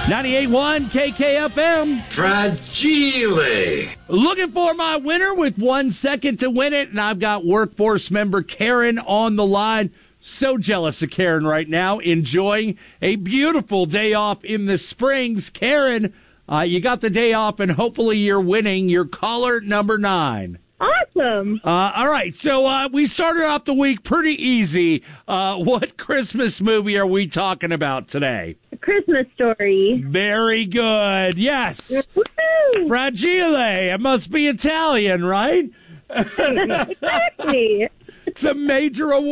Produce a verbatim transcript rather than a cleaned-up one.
ninety-eight point one K K F M. Fragile. Looking for my winner with one second to win it, and I've got workforce member Karen on the line. So jealous of Karen right now, enjoying a beautiful day off in the Springs. Karen, uh, you got the day off, and hopefully you're winning your caller number nine. Awesome. Uh, all right, so uh, we started off the week pretty easy. Uh, what Christmas movie are we talking about today? A Christmas Story. Very good. Yes. Woo-hoo! Fragile. It must be Italian, right? Exactly. It's a major award.